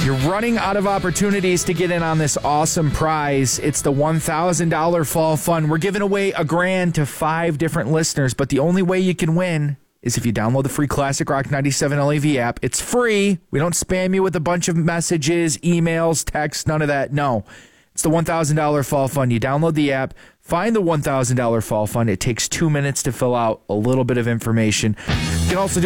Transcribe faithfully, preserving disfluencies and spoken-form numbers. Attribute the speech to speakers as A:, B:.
A: You're running out of opportunities to get in on this awesome prize. It's the one thousand dollars Fall Fun. We're giving away a grand to five different listeners, but the only way you can win is if you download the free Classic Rock ninety-seven L A V app. It's free. We don't spam you with a bunch of messages, emails, texts, none of that. No. It's the one thousand dollars Fall Fun. You download the app, find the one thousand dollars Fall Fun. It takes two minutes to fill out a little bit of information. You can also do